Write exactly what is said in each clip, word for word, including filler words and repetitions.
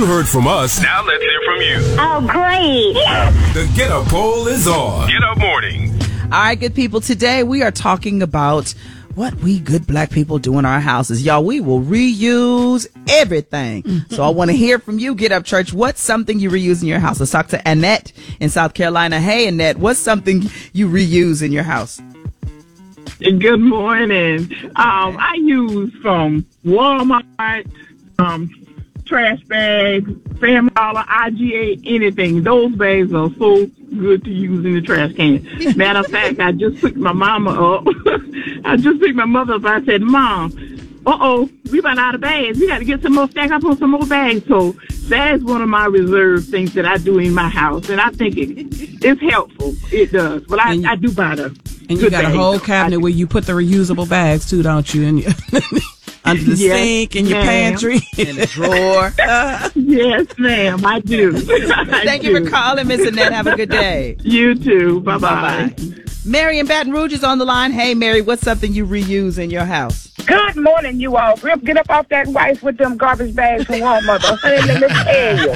You heard from us. Now let's hear from you. Oh, great. The Get Up poll is on. Get Up Morning. All right, good people. Today we are talking about what we good black people do in our houses. Y'all, we will reuse everything. Mm-hmm. So I want to hear from you, Get Up Church. What's something you reuse in your house? Let's talk to Annette in South Carolina. Hey, Annette, what's something you reuse in your house? Good morning. Um, I use from Walmart, um, trash bags, Family Dollar, I G A, anything. Those bags are so good to use in the trash can. Matter of fact, I just picked my mama up. I just picked my mother up. I said, Mom, uh-oh, we run out of bags. We got to get some more, stack up on some more bags. So that is one of my reserve things that I do in my house. And I think it, it's helpful. It does. But I, you, I do buy the And you got a whole cabinet where you put the reusable bags, too, don't you? And you under the yes, sink, in your ma'am. pantry. In the drawer. Yes, ma'am, I do. I Thank do. you for calling, Miss Annette. Have a good day. You too. Bye-bye. Bye-bye. Mary in Baton Rouge is on the line. Hey, Mary, what's something you reuse in your house? Good morning, you all. Rip, get up off that rice with them garbage bags from Walmart. Honey, let me tell you.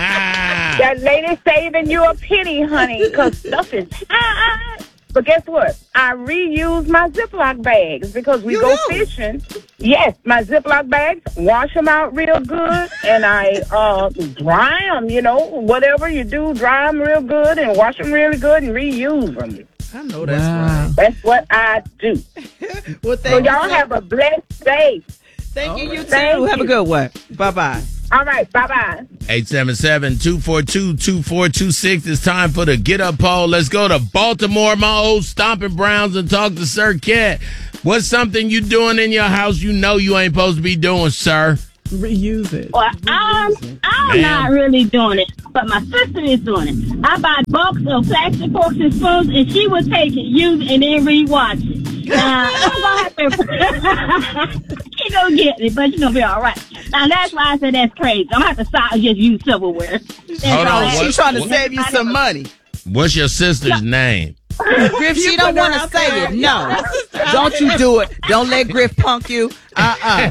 That lady saving you a penny, honey, because stuff is high. But guess what? I reuse my Ziploc bags because we you go know. fishing. Yes, my Ziploc bags, wash them out real good, and I uh, dry them, you know, whatever you do, dry them real good and wash them really good and reuse them. I know that's wow. right. That's what I do. Well, so y'all have a blessed day. Thank All you, you right. too. Thank have you. a good one. Bye-bye. All right, bye-bye. eight seven seven, two four two, two four two six. It's time for the Get Up poll. Let's go to Baltimore, my old stomping Browns, and talk to Sir Cat. What's something you doing in your house you know you ain't supposed to be doing, sir? Reuse it. Well, I'm, I'm not really doing it, but my sister is doing it. I buy bulks of plastic forks and spoons, and she will take it, use it, and then re-wash it. Now, I'm going to have to... She gonna get it, but she's gonna be all right. Now, that's why I said that's crazy. I'm gonna have to stop and just use silverware. Hold on. She's What, trying to what, save you some money. What's your sister's name? Griff, she don't want to say it. No. Don't you do it. Don't let Griff punk you. Uh-uh.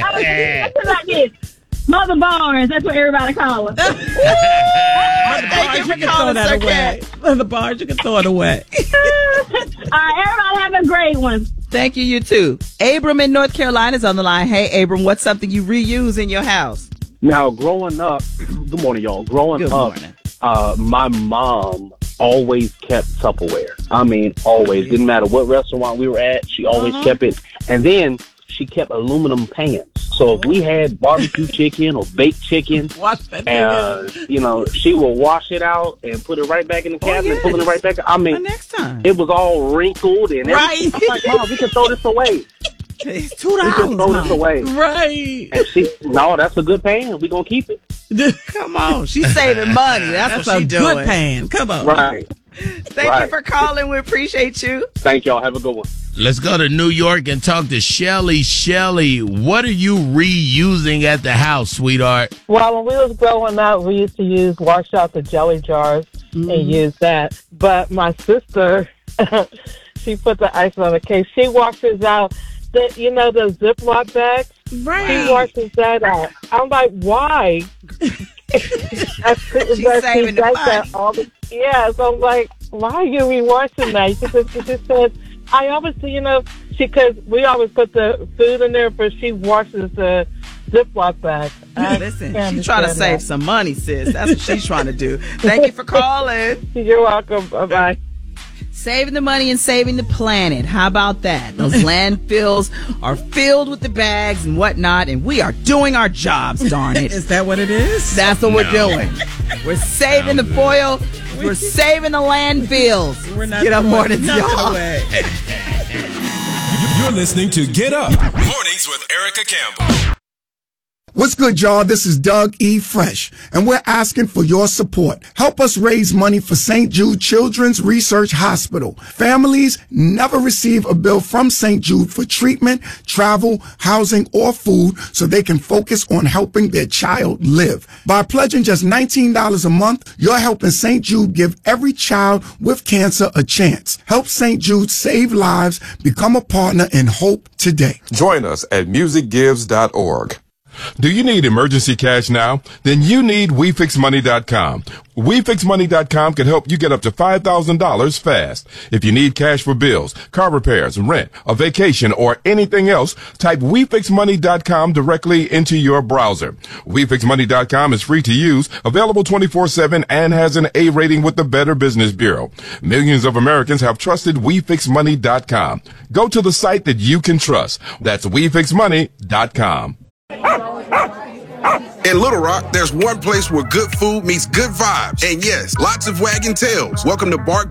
I was like this. Mother Barnes, that's what everybody call her. Thank you for calling, Sir Cat. Mother Barnes, you can throw it away. All right, everybody have a great one. Thank you, you too. Abram in North Carolina is on the line. Hey, Abram, what's something you reuse in your house? Now, growing up, good morning, y'all. Growing Good up, morning. uh, my mom always kept Tupperware. I mean, always. Didn't matter what restaurant we were at, she always Uh-huh. kept it. And then she kept aluminum pans. So if we had barbecue chicken or baked chicken, Wash that uh, you know, she will wash it out and put it right back in the cabinet, yes. put it right back. I The mean, next time. it was all wrinkled and everything. Right. I'm like, Mom, we can throw this away. It's two We can throw dollars. this away. Right. And she, no, that's a good pan. We're going to keep it. Come on. She's saving money. That's, That's what a she's good doing. pan. Come on. Right. Thank Right. you for calling. We appreciate you. Thank y'all. Have a good one. Let's go to New York and talk to Shelly. Shelly, what are you reusing at the house, sweetheart? Well, when we was growing up, we used to use wash out the jelly jars Mm-hmm. and use that. But my sister, she put the ice on the cake. She washes out the, you know, the Ziploc bags. Right. She washes that out. I'm like, why? She's saving the money. All the, yeah, so I'm like, why are you rewashing that? She just, she just said, I always, you know, she because we always put the food in there, but she washes the Ziploc bag. I Listen, can't she's trying to understand save that. some money, sis. That's what she's trying to do. Thank you for calling. You're welcome. Bye-bye. Saving the money and saving the planet. How about that? Those landfills are filled with the bags and whatnot, and we are doing our jobs, darn it. Is that what it is? That's what we're No. doing. We're saving the foil. We're saving the landfills. We're not Get up throwing mornings, nothing y'all. away. You're listening to Get Up. Mornings with Erica Campbell. What's good, y'all? This is Doug E. Fresh, and we're asking for your support. Help us raise money for Saint Jude Children's Research Hospital. Families never receive a bill from Saint Jude for treatment, travel, housing, or food so they can focus on helping their child live. By pledging just nineteen dollars a month, you're helping Saint Jude give every child with cancer a chance. Help Saint Jude save lives. Become a partner in hope today. Join us at music gives dot org. Do you need emergency cash now? Then you need we fix money dot com. we fix money dot com can help you get up to five thousand dollars fast. If you need cash for bills, car repairs, rent, a vacation, or anything else, type we fix money dot com directly into your browser. we fix money dot com is free to use, available twenty-four seven, and has an A rating with the Better Business Bureau. Millions of Americans have trusted we fix money dot com. Go to the site that you can trust. That's we fix money dot com. In Little Rock, there's one place where good food meets good vibes. And yes, lots of wagging tails. Welcome to Bark